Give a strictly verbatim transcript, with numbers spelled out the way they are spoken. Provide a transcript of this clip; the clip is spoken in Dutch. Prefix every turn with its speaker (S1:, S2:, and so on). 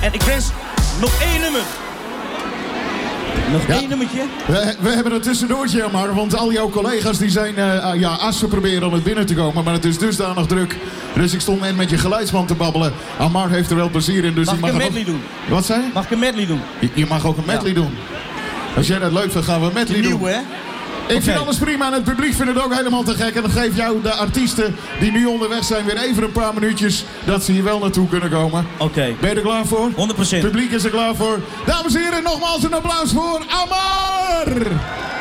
S1: En ik wens nog één nummer. Nog
S2: Ja.
S1: één nummertje?
S2: We, we hebben een tussendoortje, maar want al jouw collega's die zijn, uh, ja, Assen proberen om het binnen te komen, maar het is dusdanig druk. Dus ik stond net met je geluidsman te babbelen. Amar heeft er wel plezier in, dus
S1: Mag
S2: die
S1: ik
S2: mag
S1: een
S2: ook-
S1: medley doen?
S2: Wat zei je?
S1: Mag ik een medley doen?
S2: Je, je mag ook een medley
S1: Ja.
S2: doen. Als jij dat leuk vindt, gaan we een medley doen.
S1: Nieuw, hè?
S2: Ik vind
S1: Oké.
S2: alles prima en het publiek vindt het ook helemaal te gek. En dan geef jou de artiesten die nu onderweg zijn weer even een paar minuutjes dat ze hier wel naartoe kunnen komen.
S1: Oké. Okay.
S2: Ben je er klaar voor?
S1: honderd procent.
S2: Het publiek is er klaar voor. Dames en heren, nogmaals een applaus voor Amar!